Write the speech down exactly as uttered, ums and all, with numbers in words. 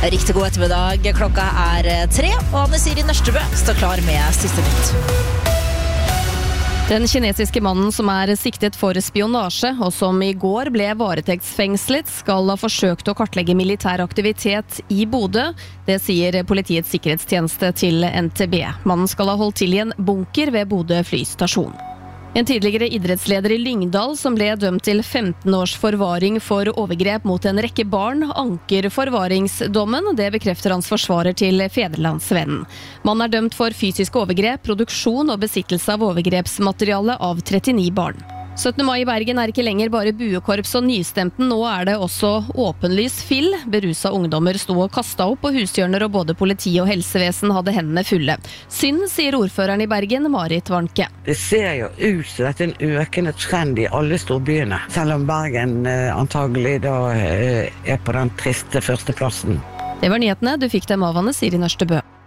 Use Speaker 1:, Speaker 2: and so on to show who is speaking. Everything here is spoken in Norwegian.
Speaker 1: Riktig god ettermiddag. Klokka er tre, og Anne Siri Nørstebø står klar med siste nytt.
Speaker 2: Den kinesiske mannen som er siktet for spionasje, og som i går ble varetektsfengslet, skal ha forsøkt å kartlegge militær aktivitet i Bodø. Det sier Politiets sikkerhetstjeneste til N T B. Mannen skal ha holdt til i en bunker ved Bodø flystasjon. En tidligere idrettsleder i Lyngdal som ble dømt til femten års forvaring for overgrep mot en rekke barn, anker forvaringsdommen. Det bekrefter hans forsvarer til Federlandsvennen. Mannen er dømt for fysisk overgrep, produksjon og besittelse av overgrepsmateriale av trettini barn. syttende mai i Bergen er ikke lenger bare buekorps og nystemten, nå er det også åpenlys fyll. Berusa ungdommer sto og kastet opp på hushjørner, og både politi og helsevesen hadde hendene fulle. Synd, sier ordføreren i Bergen, Marit Warnke.
Speaker 3: Det ser jo ut som dette er en økende trend i alle storbyene, selv om Bergen eh, antagelig da eh, er på den triste førsteplassen.
Speaker 2: Det var nyhetene, du fikk dem av Anne Siri Nørstebø.